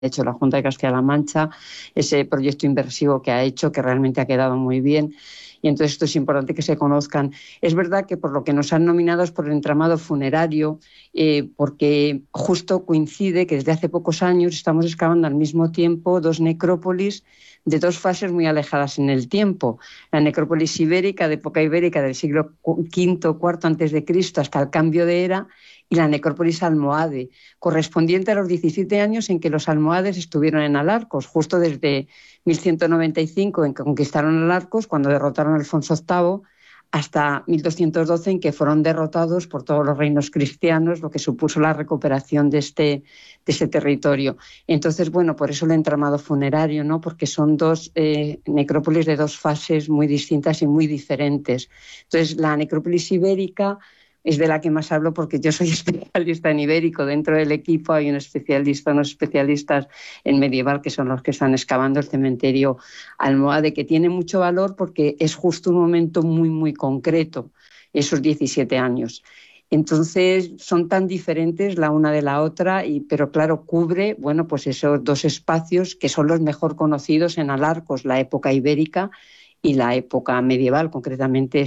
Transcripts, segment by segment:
hecho la Junta de Castilla-La Mancha, ese proyecto inversivo que ha hecho, que realmente ha quedado muy bien. Y entonces esto es importante que se conozcan. Es verdad que por lo que nos han nominado es por el entramado funerario, porque justo coincide que desde hace pocos años estamos excavando al mismo tiempo dos necrópolis de dos fases muy alejadas en el tiempo. La necrópolis ibérica, de época ibérica, del siglo V-IV antes de Cristo hasta el cambio de era, y la necrópolis almohade, correspondiente a los 17 años en que los almohades estuvieron en Alarcos, justo desde 1195 en que conquistaron Alarcos, cuando derrotaron a Alfonso VIII, hasta 1212 en que fueron derrotados por todos los reinos cristianos, lo que supuso la recuperación de este territorio. Entonces, bueno, por eso el entramado funerario, ¿no? Porque son dos necrópolis de dos fases muy distintas y muy diferentes. Entonces, la necrópolis ibérica es de la que más hablo porque yo soy especialista en ibérico. Dentro del equipo hay unos especialistas en medieval que son los que están excavando el cementerio almohade, que tiene mucho valor porque es justo un momento muy, muy concreto, esos 17 años. Entonces son tan diferentes la una de la otra, pero claro, cubre, bueno, pues esos dos espacios que son los mejor conocidos en Alarcos, la época ibérica y la época medieval, concretamente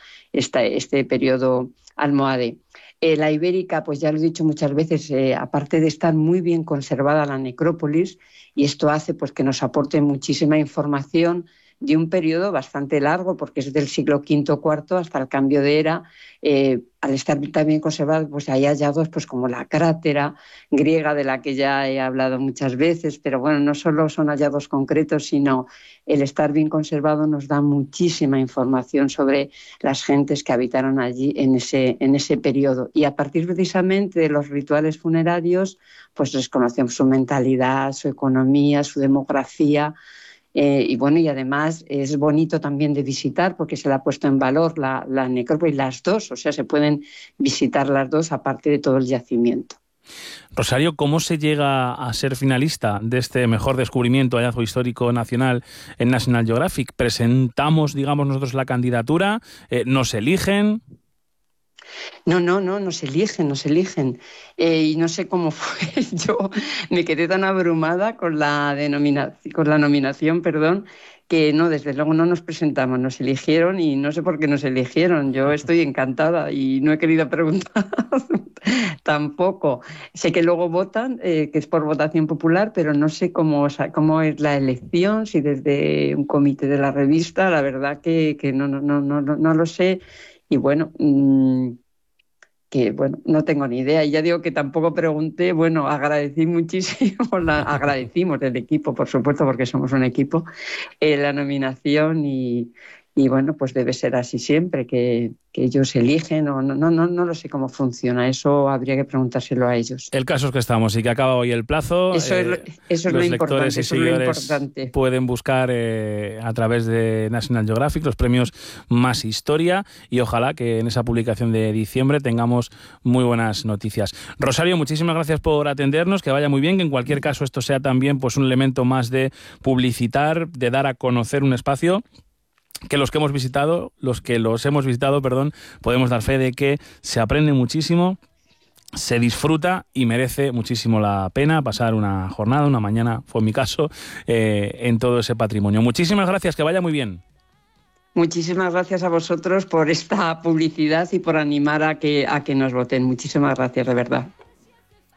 este periodo almohade. La ibérica, pues ya lo he dicho muchas veces, aparte de estar muy bien conservada la necrópolis, y esto hace pues que nos aporte muchísima información de un periodo bastante largo, porque es del siglo V-IV hasta el cambio de era. Al estar también conservado, pues hay hallazgos pues como la crátera griega, de la que ya he hablado muchas veces, pero bueno, no solo son hallazgos concretos, sino el estar bien conservado nos da muchísima información sobre las gentes que habitaron allí en ese periodo. Y a partir precisamente de los rituales funerarios, pues les conocemos su mentalidad, su economía, su demografía. Y bueno, y además es bonito también de visitar porque se le ha puesto en valor la necrópolis, las dos, o sea, se pueden visitar las dos aparte de todo el yacimiento. Rosario, ¿cómo se llega a ser finalista de este mejor descubrimiento, hallazgo histórico nacional en National Geographic? ¿Presentamos, digamos, nosotros la candidatura? ¿Nos eligen? No se eligen. Y no sé cómo fue, yo me quedé tan abrumada con la nominación, que no, desde luego no nos presentamos, nos eligieron y no sé por qué nos eligieron. Yo estoy encantada y no he querido preguntar tampoco. Sé que luego votan, que es por votación popular, pero no sé cómo es la elección, si desde un comité de la revista, la verdad que no lo sé. Y bueno, que bueno, no tengo ni idea. Y ya digo que tampoco pregunté, bueno, agradecí muchísimo, agradecimos del equipo, por supuesto, porque somos un equipo, la nominación y bueno, pues debe ser así siempre, que ellos eligen o no lo sé cómo funciona, eso habría que preguntárselo a ellos. El caso es que estamos y que acaba hoy el plazo. Eso es lo importante, y seguidores pueden buscar a través de National Geographic los premios Más Historia y ojalá que en esa publicación de diciembre tengamos muy buenas noticias. Rosario, muchísimas gracias por atendernos, que vaya muy bien, que en cualquier caso esto sea también pues un elemento más de publicitar, de dar a conocer un espacio que los que hemos visitado, podemos dar fe de que se aprende muchísimo, se disfruta y merece muchísimo la pena pasar una jornada, una mañana, fue mi caso, en todo ese patrimonio. Muchísimas gracias, que vaya muy bien. Muchísimas gracias a vosotros por esta publicidad y por animar a que nos voten. Muchísimas gracias, de verdad.